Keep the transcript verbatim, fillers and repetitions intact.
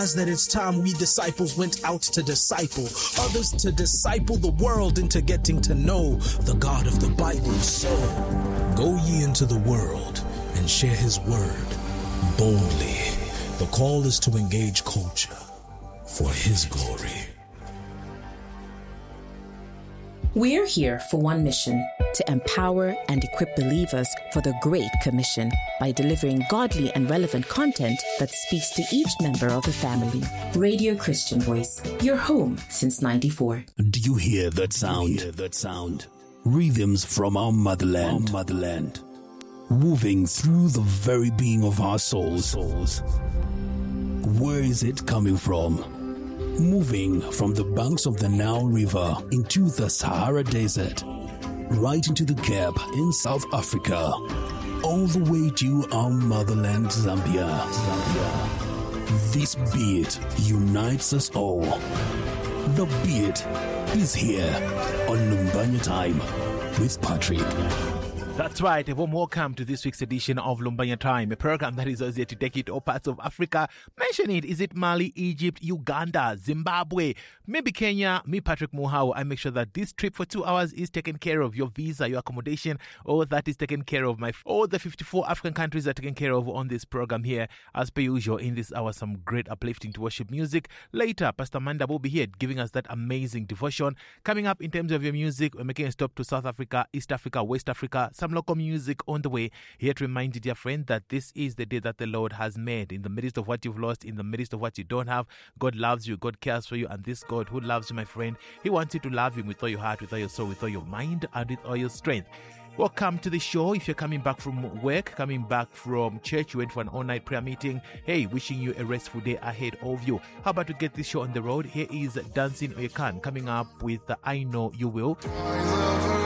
that it's time we disciples went out to disciple others, to disciple the world into getting to know the God of the Bible. So go ye into the world and share his word boldly. The call is to engage culture for his glory. We're here for one mission: to empower and equip believers for the Great Commission by delivering godly and relevant content that speaks to each member of the family. Radio Christian Voice, your home since ninety-four. Do you hear that sound? Hear that sound? Rhythms from our motherland, our motherland, moving through the very being of our souls. souls. Where is it coming from? Moving from the banks of the Nile River into the Sahara Desert, right into the Cape in South Africa, all the way to our motherland, Zambia. Zambia. This beat unites us all. The beat is here on Lumbanya Time with Patrick. That's right. A warm welcome to this week's edition of Lumbanya Time, a program that is always here to take it all parts of Africa. Mention it. Is it Mali, Egypt, Uganda, Zimbabwe, maybe Kenya? Me, Patrick Muhau, I make sure that this trip for two hours is taken care of. Your visa, your accommodation, all that is taken care of. My all the fifty-four African countries are taken care of on this program here. As per usual, in this hour, some great uplifting to worship music. Later, Pastor Manda will be here giving us that amazing devotion. Coming up in terms of your music, we're making a stop to South Africa, East Africa, West Africa, some local music on the way. Here to remind you, dear friend, that this is the day that the Lord has made. In the midst of what you've lost, in the midst of what you don't have, God loves you, God cares for you, and this God who loves you, my friend, he wants you to love him with all your heart, with all your soul, with all your mind, and with all your strength. Welcome to the show. If you're coming back from work, coming back from church, you went for an all-night prayer meeting, hey, wishing you a restful day ahead of you. How about to get this show on the road? Here is Dancing Oyekan coming up with I Know You Will.